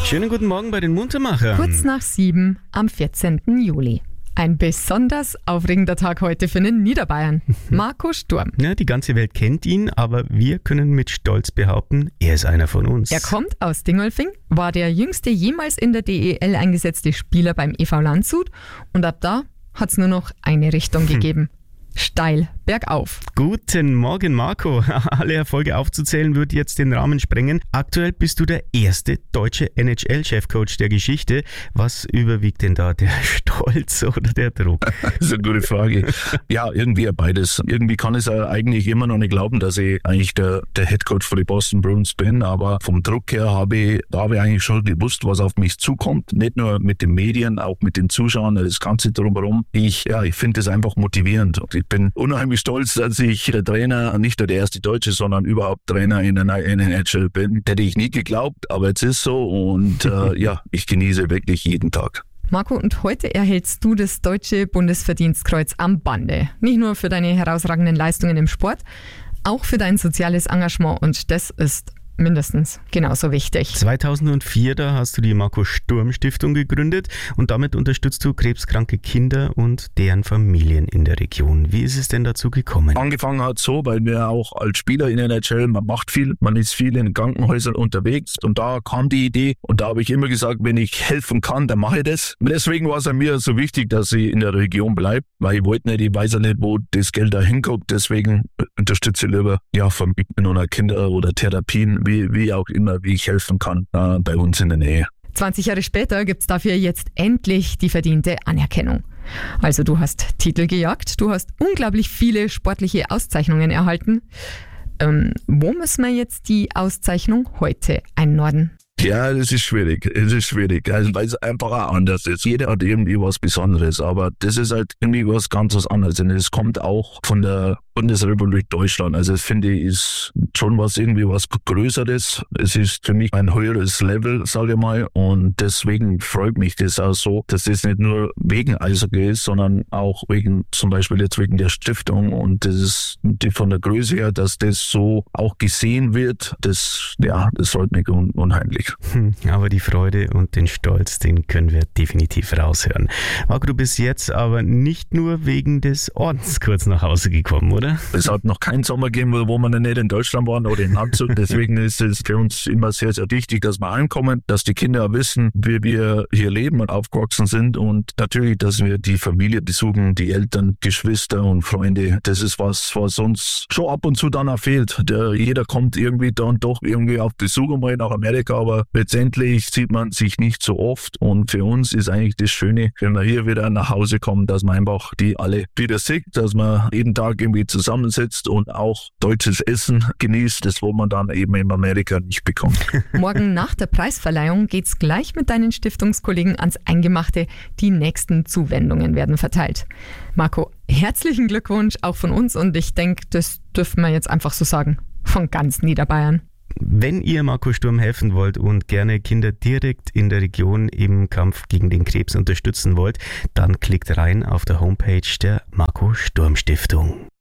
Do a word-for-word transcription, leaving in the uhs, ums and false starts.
Schönen guten Morgen bei den Muntermachern. Kurz nach sieben am vierzehnten Juli. Ein besonders aufregender Tag heute für den Niederbayern. Marco Sturm. Ja, die ganze Welt kennt ihn, aber wir können mit Stolz behaupten, er ist einer von uns. Er kommt aus Dingolfing, war der jüngste jemals in der D E L eingesetzte Spieler beim E V Landshut und ab da hat es nur noch eine Richtung gegeben. Steil bergauf. Guten Morgen, Marco. Alle Erfolge aufzuzählen würde jetzt den Rahmen sprengen. Aktuell bist du der erste deutsche N H L-Chefcoach der Geschichte. Was überwiegt denn da, der Stolz oder der Druck? Das ist eine gute Frage. Ja, irgendwie beides. Irgendwie kann ich es eigentlich immer noch nicht glauben, dass ich eigentlich der, der Headcoach für die Boston Bruins bin, aber vom Druck her habe ich, da habe ich eigentlich schon gewusst, was auf mich zukommt. Nicht nur mit den Medien, auch mit den Zuschauern, das Ganze drumherum. Ich, ja, ich finde es einfach motivierend. Ich bin unheimlich stolz, dass ich der Trainer, nicht nur der erste Deutsche, sondern überhaupt Trainer in der N H L bin. Hätte ich nie geglaubt, aber jetzt ist so und äh, ja, ich genieße wirklich jeden Tag. Marco, und heute erhältst du das Deutsche Bundesverdienstkreuz am Bande. Nicht nur für deine herausragenden Leistungen im Sport, auch für dein soziales Engagement und das ist mindestens genauso wichtig. zweitausendvier, da hast du die Marco Sturm Stiftung gegründet und damit unterstützt du krebskranke Kinder und deren Familien in der Region. Wie ist es denn dazu gekommen? Angefangen hat so, weil wir auch als Spieler in der N H L, man macht viel, man ist viel in Krankenhäusern unterwegs und da kam die Idee und da habe ich immer gesagt, wenn ich helfen kann, dann mache ich das. Deswegen war es mir so wichtig, dass ich in der Region bleibe, weil ich wollte nicht, ich weiß ja nicht, wo das Geld da hinkommt, deswegen unterstütze ich lieber ja, Familien oder Kinder oder Therapien, Wie, wie auch immer, wie ich helfen kann, äh, bei uns in der Nähe. zwanzig Jahre später gibt es dafür jetzt endlich die verdiente Anerkennung. Also du hast Titel gejagt, du hast unglaublich viele sportliche Auszeichnungen erhalten. Ähm, wo müssen wir jetzt die Auszeichnung heute einnorden? Ja, das ist schwierig. Es ist schwierig, also, weil es einfach auch anders ist. Jeder hat irgendwie was Besonderes, aber das ist halt irgendwie was ganz was anderes. Und es kommt auch von der Bundesrepublik Deutschland. Also das finde ich ist schon was irgendwie was Größeres. Es ist für mich ein höheres Level, sage ich mal. Und deswegen freut mich das auch so, dass das nicht nur wegen Eishockey ist, sondern auch wegen, zum Beispiel jetzt wegen der Stiftung. Und das ist die von der Größe her, dass das so auch gesehen wird. Das, ja, das freut mich un- unheimlich. Hm, aber die Freude und den Stolz, den können wir definitiv raushören. Marco, du bist jetzt aber nicht nur wegen des Ordens kurz nach Hause gekommen, oder? Es hat noch keinen Sommer gegeben, wo wir nicht in Deutschland waren oder in Landshut. Deswegen ist es für uns immer sehr, sehr wichtig, dass wir ankommen, dass die Kinder wissen, wie wir hier leben und aufgewachsen sind und natürlich, dass wir die Familie besuchen, die Eltern, Geschwister und Freunde. Das ist was, was uns schon ab und zu dann auch fehlt. Der, jeder kommt irgendwie dann doch irgendwie auf Besuch mal nach Amerika, aber letztendlich sieht man sich nicht so oft und für uns ist eigentlich das Schöne, wenn wir hier wieder nach Hause kommen, dass man einfach die alle wieder sieht, dass man jeden Tag irgendwie zusammensitzt und auch deutsches Essen genießt, das wo man dann eben in Amerika nicht bekommt. Morgen nach der Preisverleihung geht's gleich mit deinen Stiftungskollegen ans Eingemachte. Die nächsten Zuwendungen werden verteilt. Marco, herzlichen Glückwunsch auch von uns und ich denke, das dürfen wir jetzt einfach so sagen, von ganz Niederbayern. Wenn ihr Marco Sturm helfen wollt und gerne Kinder direkt in der Region im Kampf gegen den Krebs unterstützen wollt, dann klickt rein auf der Homepage der Marco Sturm Stiftung.